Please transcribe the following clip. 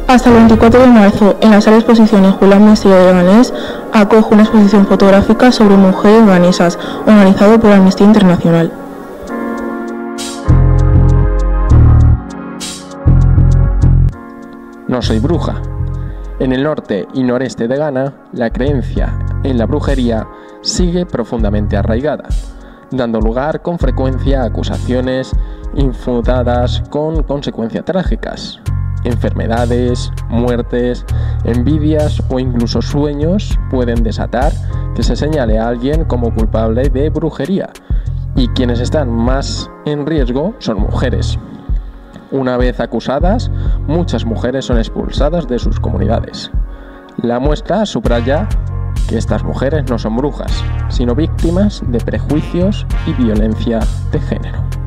Hasta el 24 de marzo, en la sala de exposiciones Julián Mestilla de Leganés, acoge una exposición fotográfica sobre mujeres ganesas, organizado por Amnistía Internacional. No soy bruja. En el norte y noreste de Ghana, la creencia en la brujería sigue profundamente arraigada, dando lugar con frecuencia a acusaciones infundadas con consecuencias trágicas. Enfermedades, muertes, envidias o incluso sueños pueden desatar que se señale a alguien como culpable de brujería, y quienes están más en riesgo son mujeres. Una vez acusadas, muchas mujeres son expulsadas de sus comunidades. La muestra subraya que estas mujeres no son brujas, sino víctimas de prejuicios y violencia de género.